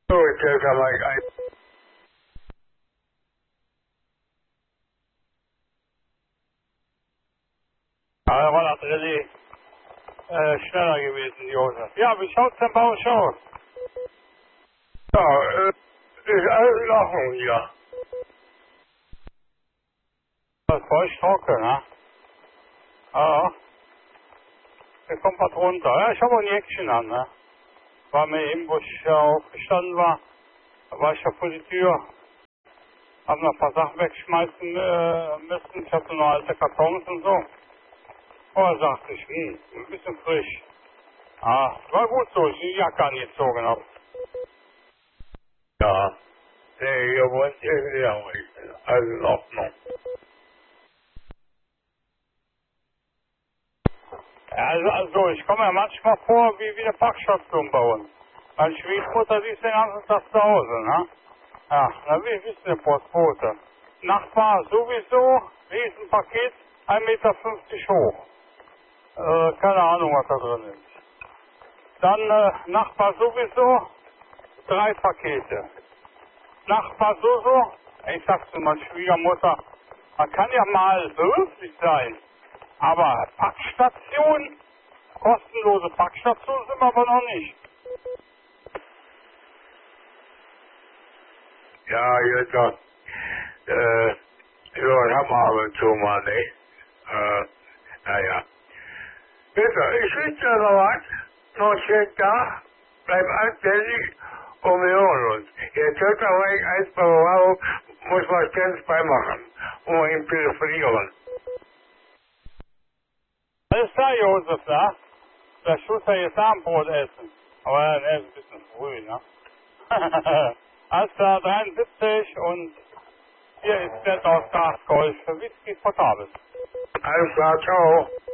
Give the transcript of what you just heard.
So, jetzt kann man ein. Aber da war das Relais schneller gewesen, Josef. Ja, wie schaut's denn bei euch aus? Ja, ist alles in Ordnung hier. Das ist feucht trocken, ne? Ja. Hier kommt was runter. Ja, ich habe auch ein Jäckchen an, ne? War mir eben, wo ich aufgestanden war, da war ich ja vor die Tür. Hab noch ein paar Sachen wegschmeißen müssen. Ich hatte noch alte Kartons und so. Oh, da sagte ich, ein bisschen frisch. Ah, war gut so, ich die Jacke angezogen habe. Ja. Nee, hier wohnt irgendwie auch nicht. Alles in Ordnung. Ja, also ich komme ja manchmal vor wie eine Packstation bei uns. Meine Schwiegermutter, die ist den ganzen Tag zu Hause, ne? Ja, na wie ist eine Postbote? Nachbar sowieso, Riesenpaket, 1,50 Meter hoch. Keine Ahnung, was da drin ist. Dann Nachbar sowieso, 3 Pakete. Nachbar so, ich sag zu meiner Schwiegermutter, man kann ja mal behilflich sein, aber Packstation, kostenlose Packstation sind wir aber noch nicht. Ja, jetzt doch. Ja, haben wir ab und zu mal, ne? Naja. Bitte, ich wünsche dir noch was. Noch einen schönen Tag. Bleib anständig und wir hören uns. Jetzt hört aber ich eins bei Wow, muss man ständig beimachen. Und mal ihm telefonieren. Alles klar, Josef, ne? Der Schuster jetzt Abendbrot essen. Aber er ist ein bisschen früh, ne? Alles klar, 73 und hier ist der aus Gasgolf für Whisky Portables. Alles klar, ciao.